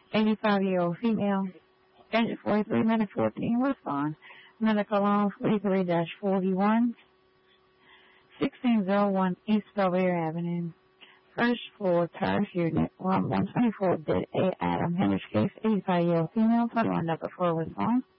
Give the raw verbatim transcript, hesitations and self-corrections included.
eighty-five-year-old female, Agent forty-three, minute fourteen, respond. Medical on forty-three dash forty-one, sixteen oh one East Belvedere Avenue. First floor, Tires Unit, room one twenty-four, dead A. Adam Henrich case, eighty-five-year-old female, twenty-one number four, respond.